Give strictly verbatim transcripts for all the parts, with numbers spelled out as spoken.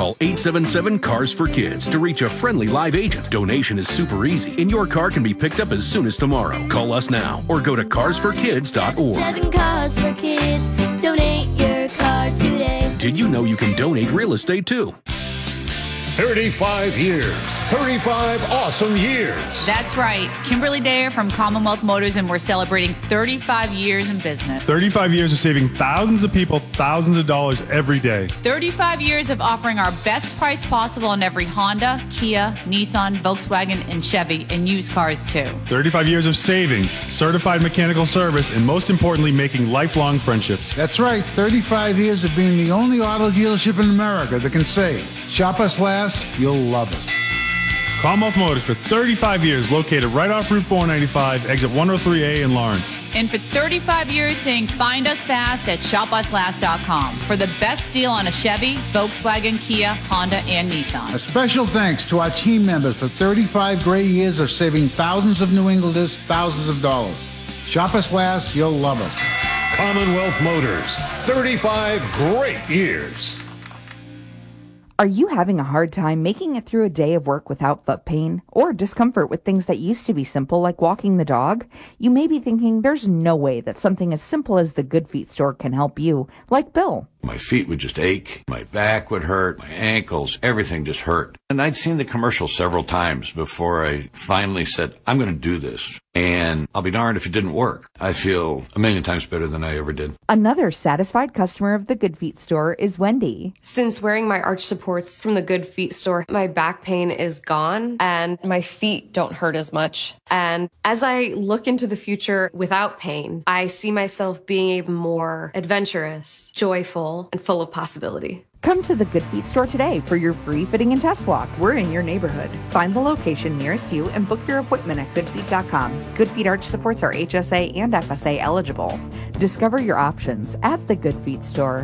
Call eight seven seven, C A R S for Kids to reach a friendly live agent. Donation is super easy, and your car can be picked up as soon as tomorrow. Call us now or go to cars for kids dot org. Seven Cars for Kids. Donate your car today. Did you know you can donate real estate too? thirty-five years. thirty-five awesome years. That's right. Kimberly Dare from Commonwealth Motors, and we're celebrating thirty-five years in business. thirty-five years of saving thousands of people thousands of dollars every day. thirty-five years of offering our best price possible on every Honda, Kia, Nissan, Volkswagen, and Chevy, and used cars too. thirty-five years of savings, certified mechanical service, and most importantly, making lifelong friendships. That's right. thirty-five years of being the only auto dealership in America that can say, shop us last, you'll love us. Commonwealth Motors for thirty-five years, located right off Route four ninety-five, exit one oh three A in Lawrence. And for thirty-five years saying find us fast at shop us last dot com for the best deal on a Chevy, Volkswagen, Kia, Honda, and Nissan. A special thanks to our team members for thirty-five great years of saving thousands of New Englanders thousands of dollars. Shop us last, you'll love us. Commonwealth Motors, thirty-five great years. Are you having a hard time making it through a day of work without foot pain or discomfort with things that used to be simple like walking the dog? You may be thinking there's no way that something as simple as the Good Feet store can help you, like Bill. My feet would just ache, my back would hurt, my ankles, everything just hurt. And I'd seen the commercial several times before I finally said, I'm going to do this. And I'll be darned if it didn't work. I feel a million times better than I ever did. Another satisfied customer of the Good Feet store is Wendy. Since wearing my arch supports from the Good Feet store, my back pain is gone and my feet don't hurt as much. And as I look into the future without pain, I see myself being even more adventurous, joyful, and full of possibility. Come to the Good Feet store today for your free fitting and test walk. We're in your neighborhood. Find the location nearest you and book your appointment at good feet dot com. Good Feet arch supports are H S A and F S A eligible. Discover your options at the Good Feet store.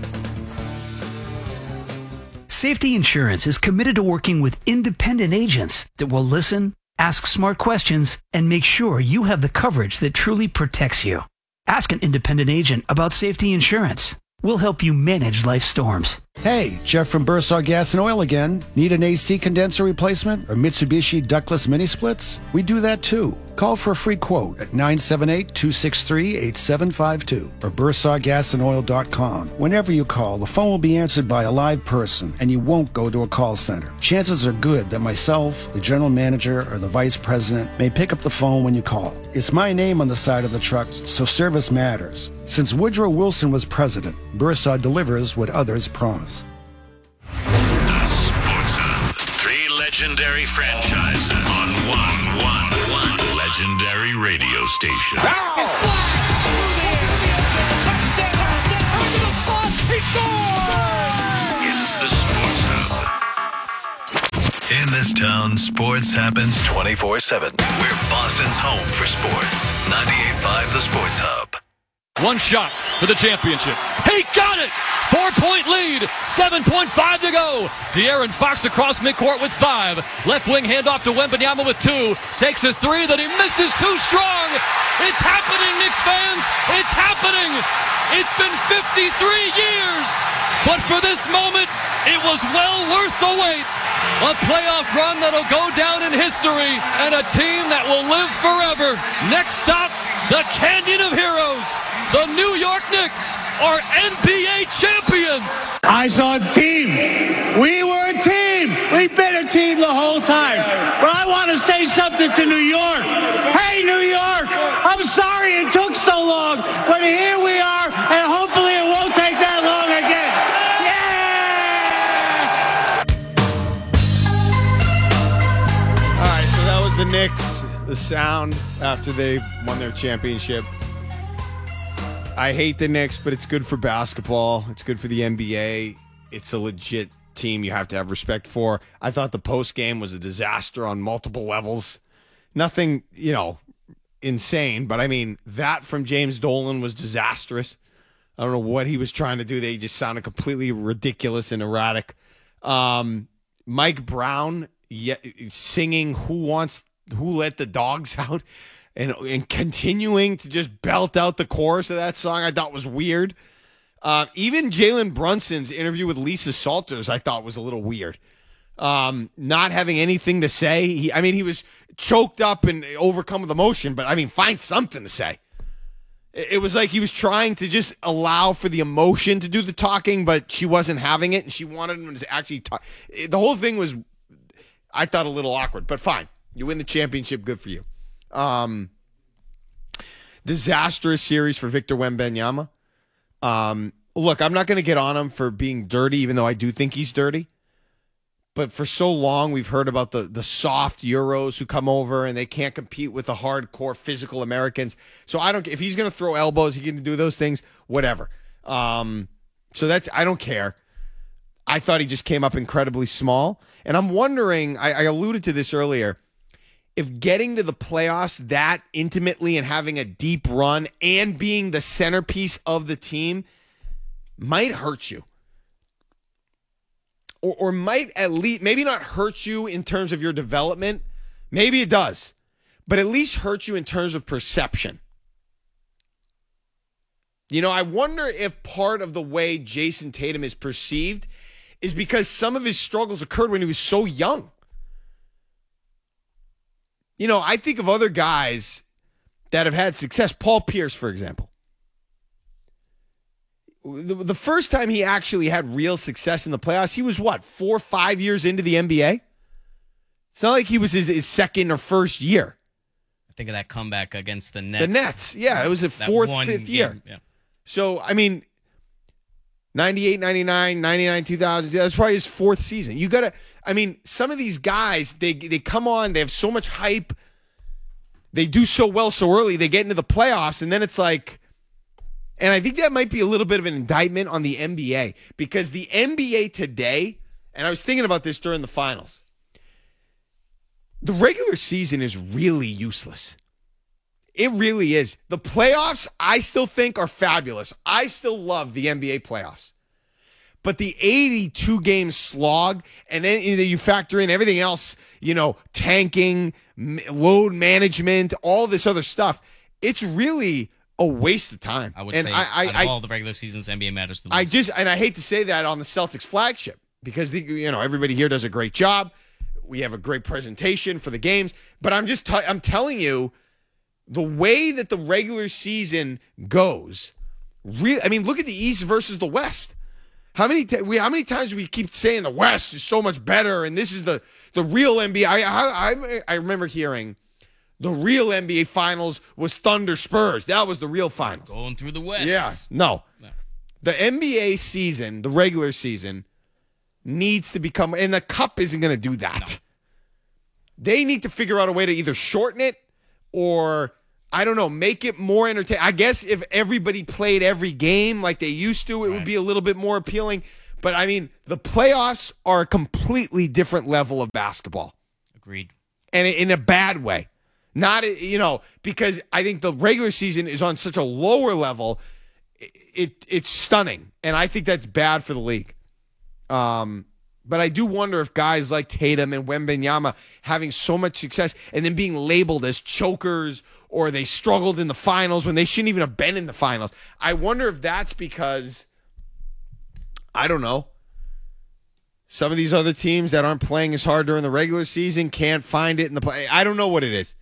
Safety Insurance is committed to working with independent agents that will listen, ask smart questions, and make sure you have the coverage that truly protects you. Ask an independent agent about safety insurance. We'll help you manage life's storms. Hey, Jeff from Bursar Gas and Oil again. Need an A C condenser replacement or Mitsubishi ductless mini splits? We do that too. Call for a free quote at nine seven eight, two six three, eight seven five two or bursar gas and oil dot com. Whenever you call, the phone will be answered by a live person and you won't go to a call center. Chances are good that myself, the general manager, or the vice president may pick up the phone when you call. It's my name on the side of the trucks, so service matters. Since Woodrow Wilson was president, Bursar delivers what others promise. The Sports Hub. Three legendary franchises on one, one, one legendary radio station. It's the Sports Hub. In this town, sports happens twenty-four seven. We're Boston's home for sports. ninety-eight point five The Sports Hub. One shot for the championship. He got it! Four-point lead. seven point five to go. De'Aaron Fox across midcourt with five. Left wing handoff to Wembanyama with two. Takes a three that he misses too strong. It's happening, Knicks fans. It's happening. It's been fifty-three years. But for this moment, it was well worth the wait. A playoff run that'll go down in history and a team that will live forever. Next stop, the Canyon of Heroes. The New York Knicks are N B A champions. I saw a team. We were a team. We've been a team the whole time. But I want to say something to New York. Hey, New York, I'm sorry it took so long, but here we are, and hopefully it won't take that long again. All right, so that was the Knicks, the sound after they won their championship. I hate the Knicks, but it's good for basketball. It's good for the N B A. It's a legit team you have to have respect for. I thought the post game was a disaster on multiple levels. Nothing, you know, insane, but I mean, that from James Dolan was disastrous. I don't know what he was trying to do. They just sounded completely ridiculous and erratic. Um, Mike Brown yeah, singing "Who Wants Who Let the Dogs Out." And, and continuing to just belt out the chorus of that song, I thought was weird. Uh, even Jalen Brunson's interview with Lisa Salters, I thought was a little weird. Um, not having anything to say. He, I mean, he was choked up and overcome with emotion, but I mean, find something to say. It, it was like he was trying to just allow for the emotion to do the talking, but she wasn't having it, and she wanted him to actually talk. The whole thing was, I thought, a little awkward, but fine. You win the championship, good for you. Um, disastrous series for Victor Wembanyama. Um, look, I'm not going to get on him for being dirty, even though I do think he's dirty. But for so long, we've heard about the the soft Euros who come over and they can't compete with the hardcore physical Americans. So I don't. If he's going to throw elbows, he can do those things. Whatever. Um, so that's I don't care. I thought he just came up incredibly small, and I'm wondering. I, I alluded to this earlier. If getting to the playoffs that intimately and having a deep run and being the centerpiece of the team might hurt you. Or, or might at least, maybe not hurt you in terms of your development. Maybe it does. But at least hurt you in terms of perception. You know, I wonder if part of the way Jason Tatum is perceived is because some of his struggles occurred when he was so young. You know, I think of other guys that have had success. Paul Pierce, for example. The, the first time he actually had real success in the playoffs, he was what, four or five years into the N B A? It's not like he was his, his second or first year. I think of that comeback against the Nets. The Nets, yeah. It was a That fourth, one fifth game, year. yeah. So, I mean, ninety-eight, ninety-nine, ninety-nine, two thousand, that's probably his fourth season. You got to, I mean, some of these guys, they they come on, they have so much hype. They do so well so early, they get into the playoffs, and then it's like, and I think that might be a little bit of an indictment on the N B A, because the N B A today, and I was thinking about this during the finals, the regular season is really useless. It really is. The playoffs, I still think, are fabulous. I still love the N B A playoffs. But the eighty-two game slog, and then you factor in everything else, you know, tanking, load management, all this other stuff, it's really a waste of time. I would and say I, I, out of I, all the regular seasons, N B A matters the most. I just, and I hate to say that on the Celtics flagship, because the, you know, everybody here does a great job. We have a great presentation for the games, but I'm just, t- I'm telling you, the way that the regular season goes, re- I mean, look at the East versus the West. How many t- we, how many times do we keep saying the West is so much better and this is the, the real N B A? I, I, I remember hearing the real N B A Finals was Thunder Spurs. That was the real finals. Going through the West. Yeah. No. No. The N B A season, the regular season, needs to become, and the Cup isn't going to do that. No. They need to figure out a way to either shorten it or, I don't know, make it more entertaining. I guess if everybody played every game like they used to, it right. would be a little bit more appealing. But, I mean, the playoffs are a completely different level of basketball. Agreed. And in a bad way. Not, you know, because I think the regular season is on such a lower level, it, it it's stunning. And I think that's bad for the league. Um, but I do wonder if guys like Tatum and Wembanyama having so much success and then being labeled as chokers or they struggled in the finals when they shouldn't even have been in the finals. I wonder if that's because, I don't know, some of these other teams that aren't playing as hard during the regular season can't find it in the play. I don't know what it is.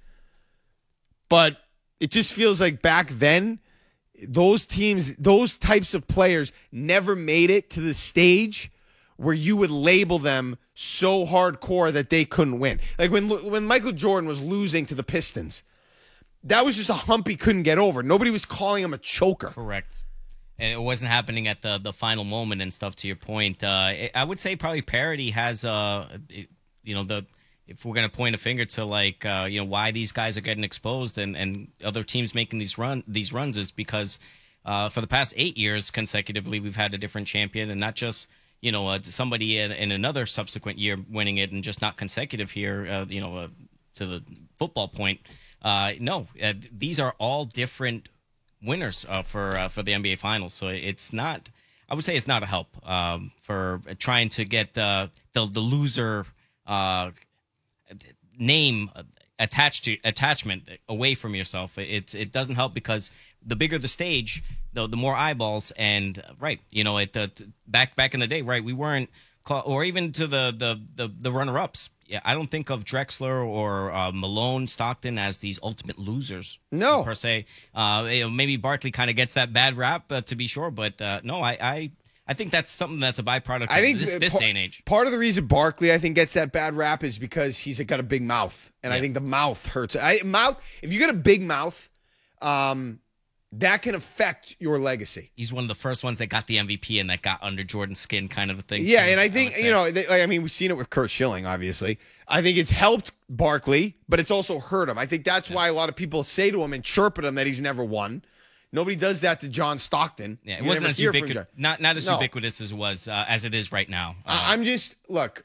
But it just feels like back then, those teams, those types of players never made it to the stage where you would label them so hardcore that they couldn't win. Like when when Michael Jordan was losing to the Pistons, that was just a hump he couldn't get over. Nobody was calling him a choker. Correct. And it wasn't happening at the, the final moment and stuff, to your point. Uh, I would say probably parity has, uh, it, you know, the if we're going to point a finger to, like, uh, you know, why these guys are getting exposed and, and other teams making these run these runs is because uh, for the past eight years consecutively, we've had a different champion, and not just, you know, uh, somebody in, in another subsequent year winning it and just not consecutive here, uh, you know, uh, to the football point. Uh, no, uh, these are all different winners uh, for uh, for the N B A Finals. So it's not, I would say it's not a help um, for trying to get the the, the loser uh, name attached to attachment away from yourself. It it doesn't help because the bigger the stage, the the more eyeballs. And right, you know, it uh, back back in the day, right? We weren't, call, or even to the the the, the runner ups. Yeah, I don't think of Drexler or uh, Malone, Stockton as these ultimate losers. No, per se. Uh, you know, maybe Barkley kind of gets that bad rap, uh, to be sure, but uh, no, I, I I think that's something that's a byproduct of I think this, this par- day and age. Part of the reason Barkley, I think, gets that bad rap is because he's got a big mouth, and yeah. I think the mouth hurts. I, mouth. If you got a big mouth, um, that can affect your legacy. He's one of the first ones that got the M V P and that got under Jordan's skin, kind of a thing. Yeah, too, and I think I you know, they, I mean, we've seen it with Curt Schilling. Obviously, I think it's helped Barkley, but it's also hurt him. I think that's yeah. why a lot of people say to him and chirp at him that he's never won. Nobody does that to John Stockton. Yeah, it you wasn't as ubiquitous, not not as no. ubiquitous as it was uh, as it is right now. Uh, I'm just look.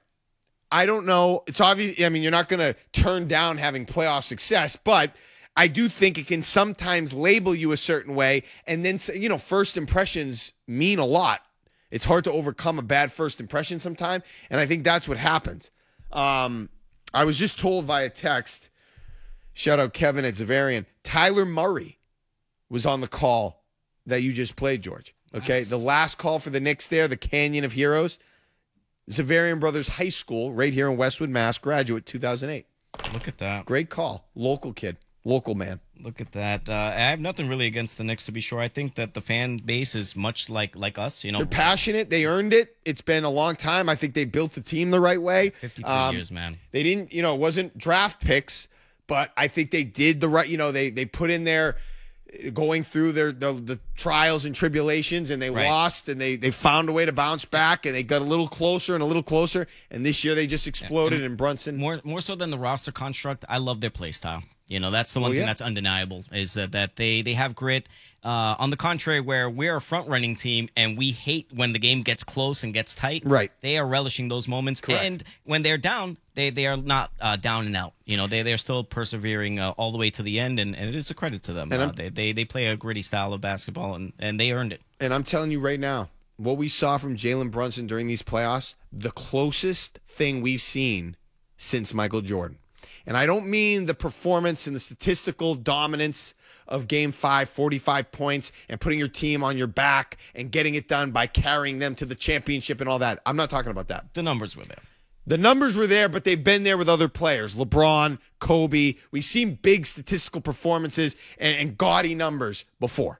I don't know. It's obvious. I mean, you're not going to turn down having playoff success, but I do think it can sometimes label you a certain way, and then you know, first impressions mean a lot. It's hard to overcome a bad first impression sometimes, and I think that's what happens. Um, I was just told via text. Shout out Kevin at Zavarian. Tyler Murray was on the call that you just played, George. Okay, nice. The last call for the Knicks there, the Canyon of Heroes. Zavarian Brothers High School, right here in Westwood, Mass. Graduate, two thousand eight. Look at that. Great call. Local kid. Local man. Look at that. Uh, I have nothing really against the Knicks, to be sure. I think that the fan base is much like like us. You know, they're passionate. They earned it. It's been a long time. I think they built the team the right way. fifty-three um, years, man. They didn't, you know, it wasn't draft picks, but I think they did the right, you know, they they put in their going through their the, the trials and tribulations, and they right. lost, and they they found a way to bounce back, and they got a little closer and a little closer, and this year they just exploded. Yeah. And Brunson, more more so than the roster construct, I love their play style. You know, that's the one oh, yeah. thing that's undeniable is that, that they they have grit. Uh, on the contrary, where we're a front running team and we hate when the game gets close and gets tight. Right. They are relishing those moments. Correct. And when they're down, they, they are not uh, down and out. You know, they they're still persevering uh, all the way to the end, and, and it is a credit to them. Uh, they, they they play a gritty style of basketball, and, and they earned it. And I'm telling you right now, what we saw from Jalen Brunson during these playoffs, the closest thing we've seen since Michael Jordan. And I don't mean the performance and the statistical dominance of game five, forty-five points, and putting your team on your back and getting it done by carrying them to the championship and all that. I'm not talking about that. The numbers were there. The numbers were there, but they've been there with other players. LeBron, Kobe. We've seen big statistical performances and, and gaudy numbers before.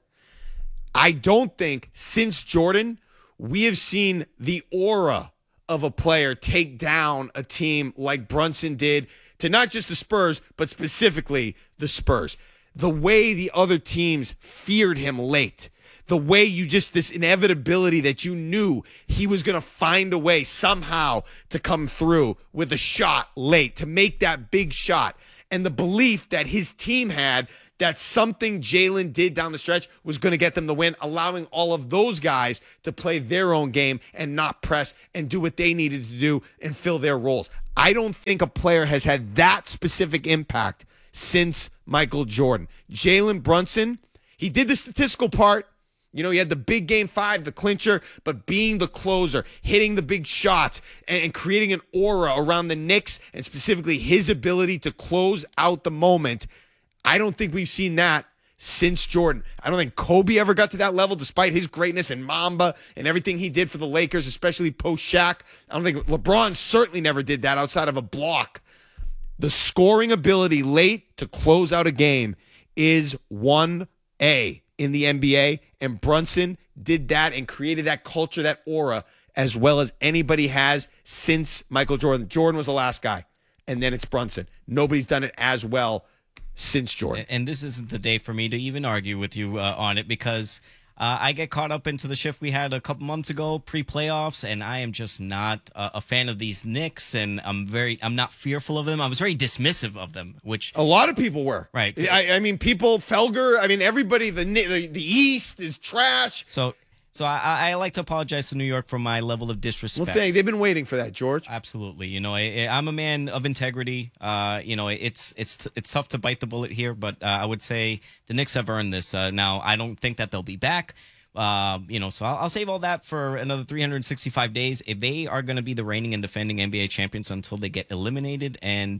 I don't think since Jordan, we have seen the aura of a player take down a team like Brunson did to not just the Spurs, but specifically the Spurs. The way the other teams feared him late. The way you just, this inevitability that you knew he was going to find a way somehow to come through with a shot late, to make that big shot. And the belief that his team had that something Jalen did down the stretch was going to get them the win, allowing all of those guys to play their own game and not press and do what they needed to do and fill their roles. I don't think a player has had that specific impact since Michael Jordan. Jalen Brunson, he did the statistical part. You know, he had the big game five, the clincher, but being the closer, hitting the big shots, and creating an aura around the Knicks, and specifically his ability to close out the moment, I don't think we've seen that since Jordan. I don't think Kobe ever got to that level despite his greatness and Mamba and everything he did for the Lakers, especially post-Shaq. I don't think LeBron certainly never did that outside of a block. The scoring ability late to close out a game is one A in the N B A, and Brunson did that and created that culture, that aura, as well as anybody has since Michael Jordan. Jordan was the last guy, and then it's Brunson. Nobody's done it as well since Jordan. And this isn't the day for me to even argue with you uh, on it, because uh, I get caught up into the shift we had a couple months ago, pre-playoffs, and I am just not uh, a fan of these Knicks, and I'm very, I'm not fearful of them. I was very dismissive of them, which a lot of people were. Right. I, I mean, people, Felger, I mean, everybody, the, the the East is trash. So, so I, I like to apologize to New York for my level of disrespect. Well, thank, they've been waiting for that, George. Absolutely. You know, I, I'm a man of integrity. Uh, you know, it's it's it's tough to bite the bullet here, but uh, I would say the Knicks have earned this. Uh, now, I don't think that they'll be back. Uh, you know, so I'll, I'll save all that for another three hundred sixty-five days. If they are going to be the reigning and defending N B A champions until they get eliminated, and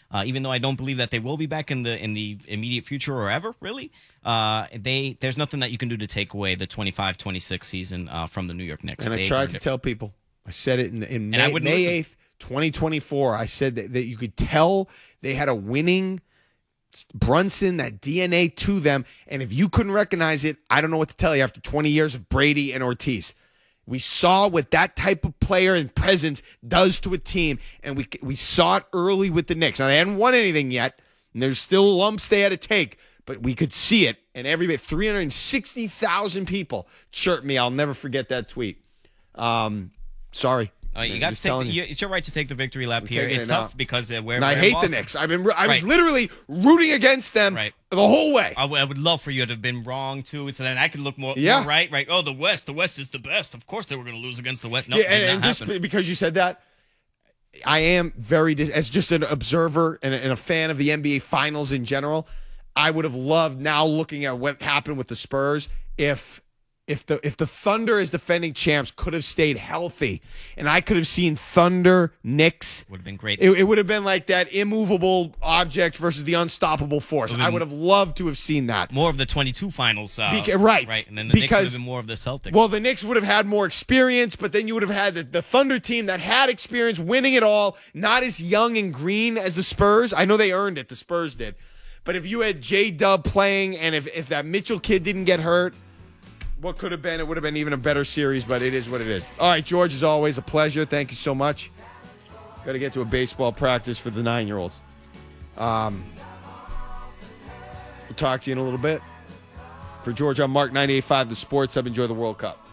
Uh, even though I don't believe that they will be back in the in the immediate future or ever, really, uh, they there's nothing that you can do to take away the twenty-five twenty-six season uh, from the New York Knicks. And They I tried earned to it. tell people. I said it in, in And I May, wouldn't May listen. eighth, twenty twenty-four. I said that, that you could tell they had a winning Brunson, that D N A to them. And if you couldn't recognize it, I don't know what to tell you after twenty years of Brady and Ortiz. We saw what that type of player and presence does to a team, and we we saw it early with the Knicks. Now, they hadn't won anything yet, and there's still lumps they had to take, but we could see it, and everybody, three hundred sixty thousand people chirped me. I'll never forget that tweet. Um, sorry. Uh, you I'm got to just take. telling The, you. you, it's your right to take the victory lap I'm here. taking It's it tough now. because uh, we're. And I we're in hate the Boston. Knicks. I've been. I was Right. literally rooting against them Right. the whole way. I, w- I would love for you to have been wrong too, so then I could look more, Yeah. more right. Right. Oh, the West. The West is the best. Of course, they were going to lose against the West. No, yeah, did and, not and just happen. because you said that, I am very dis- as just an observer and a, and a fan of the N B A Finals in general. I would have loved, now looking at what happened with the Spurs, if if the if the Thunder as defending champs could have stayed healthy, and I could have seen Thunder Knicks. Would have been great. It, it would have been like that immovable object versus the unstoppable force. Would've I been would have loved to have seen that. More of the twenty-two finals. Uh, Beca- right. Right. And then the Knicks would Because- have been more of the Celtics. Well, the Knicks would have had more experience, but then you would have had the, the Thunder team that had experience winning it all, not as young and green as the Spurs. I know they earned it, the Spurs did. But if you had J-Dub playing and if, if that Mitchell kid didn't get hurt, what could have been, it would have been even a better series, but it is what it is. All right, George, as always, a pleasure. Thank you so much. Got to get to a baseball practice for the nine-year-olds. Um, we'll talk to you in a little bit. For George, I'm Mark, ninety-eight point five The Sports Hub. Enjoy the World Cup.